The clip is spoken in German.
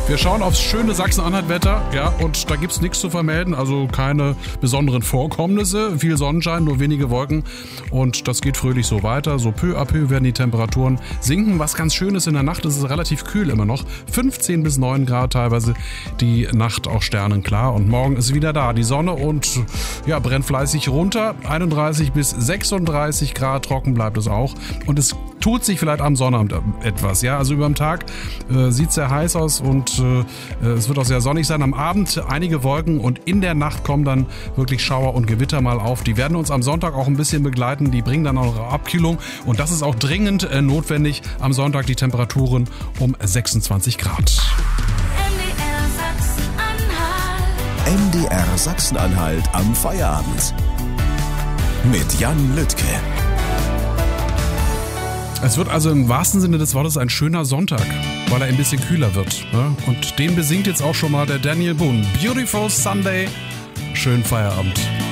Wir schauen aufs schöne Sachsen-Anhalt-Wetter, ja, und da gibt's nichts zu vermelden, also keine besonderen Vorkommnisse, viel Sonnenschein, nur wenige Wolken und das geht fröhlich so weiter. So peu à peu werden die Temperaturen sinken. Was ganz schön ist in der Nacht, ist es relativ kühl immer noch, 15 bis 9 Grad teilweise, die Nacht auch sternenklar und morgen ist wieder da die Sonne und ja, brennt fleißig runter, 31 bis 36 Grad, trocken bleibt es auch und es tut sich vielleicht am Sonnabend etwas, ja, also über den Tag sieht es sehr heiß aus und es wird auch sehr sonnig sein. Am Abend einige Wolken und in der Nacht kommen dann wirklich Schauer und Gewitter mal auf. Die werden uns am Sonntag auch ein bisschen begleiten, die bringen dann auch noch Abkühlung und das ist auch dringend notwendig. Am Sonntag die Temperaturen um 26 Grad. MDR Sachsen-Anhalt am Feierabend mit Jan Lüttke. Es wird also im wahrsten Sinne des Wortes ein schöner Sonntag, weil er ein bisschen kühler wird. Ne? Und den besingt jetzt auch schon mal der Daniel Boone. Beautiful Sunday. Schönen Feierabend.